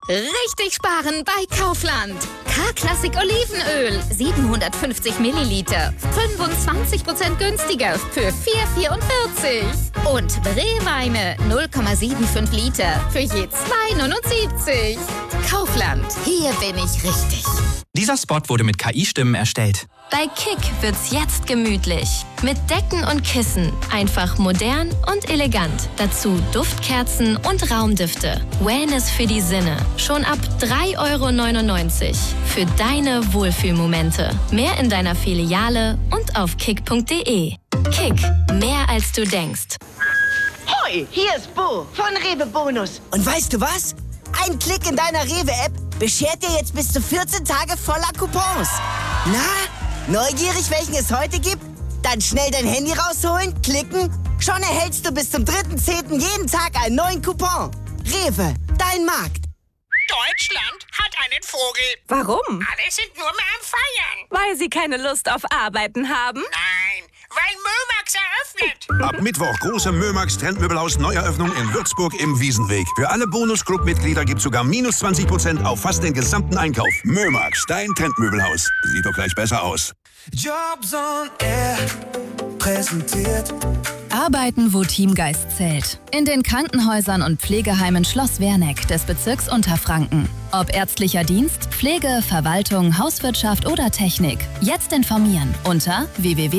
Richtig sparen bei Kaufland. K-Klassik Olivenöl, 750 Milliliter, 25% günstiger für 4,44. Und Brewweine, 0,75 Liter für je 2,79. Kaufland, hier bin ich richtig. Dieser Spot wurde mit KI-Stimmen erstellt. Bei Kick wird's jetzt gemütlich. Mit Decken und Kissen. Einfach modern und elegant. Dazu Duftkerzen und Raumdüfte. Wellness für die Sinne. Schon ab 3,99 € für deine Wohlfühlmomente. Mehr in deiner Filiale und auf kick.de. Kick, mehr als du denkst. Hoi, hier ist Bo von Rewe Bonus. Und weißt du was? Ein Klick in deiner Rewe-App beschert dir jetzt bis zu 14 Tage voller Coupons. Na, neugierig, welchen es heute gibt? Dann schnell dein Handy rausholen, klicken. Schon erhältst du bis zum 3.10. jeden Tag einen neuen Coupon. Rewe, dein Markt. Deutschland hat einen Vogel. Warum? Alle sind nur mehr am Feiern. Weil sie keine Lust auf Arbeiten haben? Nein, weil Mömax eröffnet. Ab Mittwoch große Mömax Trendmöbelhaus Neueröffnung in Würzburg im Wiesenweg. Für alle Bonus-Club-Mitglieder gibt's sogar minus 20% auf fast den gesamten Einkauf. Mömax, dein Trendmöbelhaus. Sieht doch gleich besser aus. Jobs on Air präsentiert. Arbeiten, wo Teamgeist zählt. In den Krankenhäusern und Pflegeheimen Schloss Werneck des Bezirks Unterfranken. Ob ärztlicher Dienst, Pflege, Verwaltung, Hauswirtschaft oder Technik. Jetzt informieren unter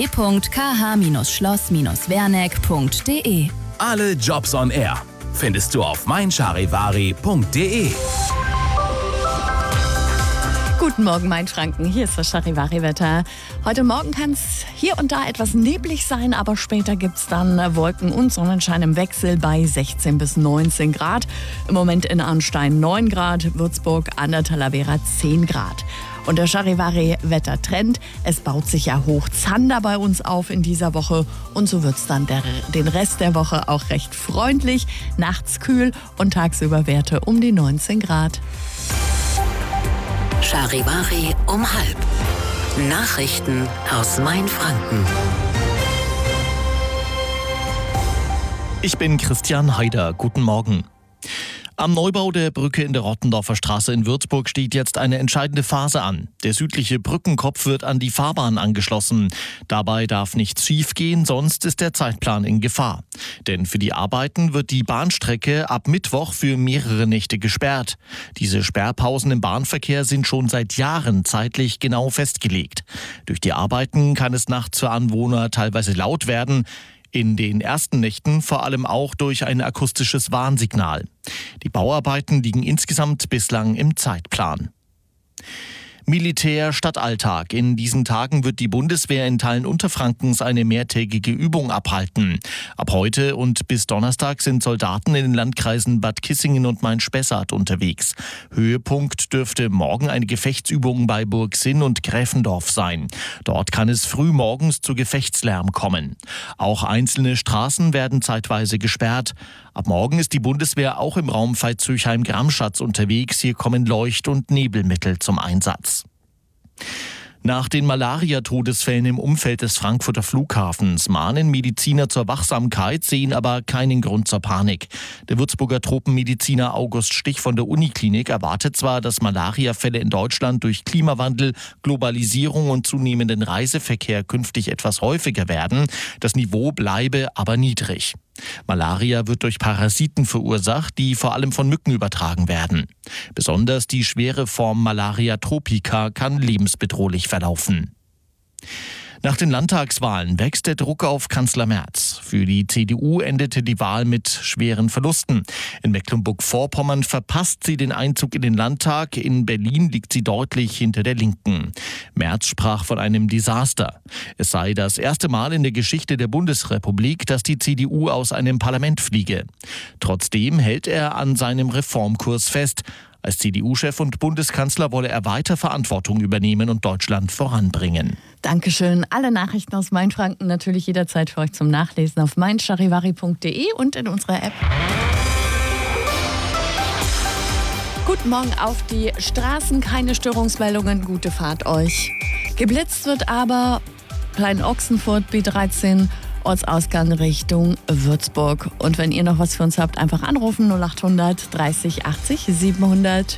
www.kh-schloss-werneck.de. Alle Jobs on Air findest du auf meincharivari.de. Guten Morgen, Mainfranken. Hier ist das Charivari-Wetter. Heute Morgen kann es hier und da etwas neblig sein, aber später gibt es dann Wolken und Sonnenschein im Wechsel bei 16 bis 19 Grad. Im Moment in Arnstein 9 Grad, Würzburg an der Talavera 10 Grad. Und der Charivari-Wettertrend, es baut sich ja hoch Zander bei uns auf in dieser Woche. Und so wird es dann den Rest der Woche auch recht freundlich. Nachts kühl und tagsüber Werte um die 19 Grad. Charivari um 12:30. Nachrichten aus Mainfranken. Ich bin Christian Haider. Guten Morgen. Am Neubau der Brücke in der Rottendorfer Straße in Würzburg steht jetzt eine entscheidende Phase an. Der südliche Brückenkopf wird an die Fahrbahn angeschlossen. Dabei darf nichts schiefgehen, sonst ist der Zeitplan in Gefahr. Denn für die Arbeiten wird die Bahnstrecke ab Mittwoch für mehrere Nächte gesperrt. Diese Sperrpausen im Bahnverkehr sind schon seit Jahren zeitlich genau festgelegt. Durch die Arbeiten kann es nachts für Anwohner teilweise laut werden. In den ersten Nächten vor allem auch durch ein akustisches Warnsignal. Die Bauarbeiten liegen insgesamt bislang im Zeitplan. Militär statt Alltag. In diesen Tagen wird die Bundeswehr in Teilen Unterfrankens eine mehrtägige Übung abhalten. Ab heute und bis Donnerstag sind Soldaten in den Landkreisen Bad Kissingen und Main-Spessart unterwegs. Höhepunkt dürfte morgen eine Gefechtsübung bei Burgsinn und Gräfendorf sein. Dort kann es früh morgens zu Gefechtslärm kommen. Auch einzelne Straßen werden zeitweise gesperrt. Ab morgen ist die Bundeswehr auch im Raum Veitshöchheim-Gramschatz unterwegs. Hier kommen Leucht- und Nebelmittel zum Einsatz. Nach den Malaria-Todesfällen im Umfeld des Frankfurter Flughafens mahnen Mediziner zur Wachsamkeit, sehen aber keinen Grund zur Panik. Der Würzburger Tropenmediziner August Stich von der Uniklinik erwartet zwar, dass Malariafälle in Deutschland durch Klimawandel, Globalisierung und zunehmenden Reiseverkehr künftig etwas häufiger werden. Das Niveau bleibe aber niedrig. Malaria wird durch Parasiten verursacht, die vor allem von Mücken übertragen werden. Besonders die schwere Form Malaria tropica kann lebensbedrohlich verlaufen. Nach den Landtagswahlen wächst der Druck auf Kanzler Merz. Für die CDU endete die Wahl mit schweren Verlusten. In Mecklenburg-Vorpommern verpasst sie den Einzug in den Landtag. In Berlin liegt sie deutlich hinter der Linken. Merz sprach von einem Desaster. Es sei das erste Mal in der Geschichte der Bundesrepublik, dass die CDU aus einem Parlament fliege. Trotzdem hält er an seinem Reformkurs fest. Als CDU-Chef und Bundeskanzler wolle er weiter Verantwortung übernehmen und Deutschland voranbringen. Dankeschön. Alle Nachrichten aus Mainfranken natürlich jederzeit für euch zum Nachlesen auf meincharivari.de und in unserer App. Guten Morgen auf die Straßen, keine Störungsmeldungen, gute Fahrt euch. Geblitzt wird aber Klein Ochsenfurt B13, Ortsausgang Richtung Würzburg. Und wenn ihr noch was für uns habt, einfach anrufen 0800 30 80 700.